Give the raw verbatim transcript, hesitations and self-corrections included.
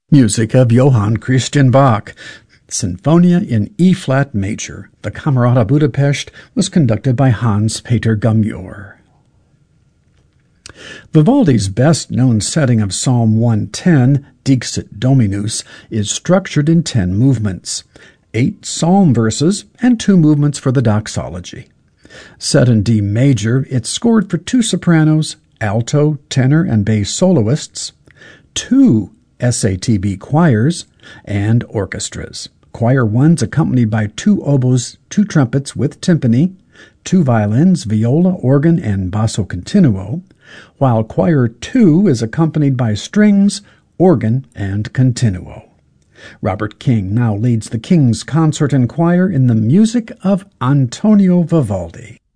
Music of Johann Christian Bach. Sinfonia in E-flat major. The Camerata Budapest was conducted by Hans-Peter Gummior. Vivaldi's best-known setting of Psalm one ten, Dixit Dominus, is structured in ten movements, eight psalm verses, and two movements for the doxology. Set in D major, it's scored for two sopranos, alto, tenor, and bass soloists, two S A T B choirs, and orchestras. Choir one's accompanied by two oboes, two trumpets with timpani, two violins, viola, organ, and basso continuo, while choir two is accompanied by strings, organ, and continuo. Robert King now leads the King's Consort and Choir in the music of Antonio Vivaldi.